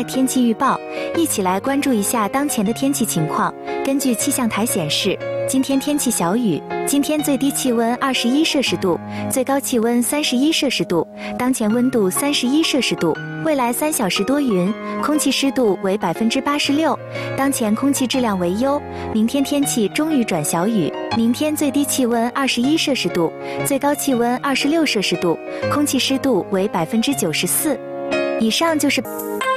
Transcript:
天气预报，一起来关注一下当前的天气情况。根据气象台显示，今天天气小雨，今天最低气温21摄氏度，最高气温31摄氏度，当前温度31摄氏度。未来3小时多云，空气湿度为86%，当前空气质量为优。明天天气中雨转小雨，明天最低气温21摄氏度，最高气温26摄氏度，空气湿度为94%。以上就是。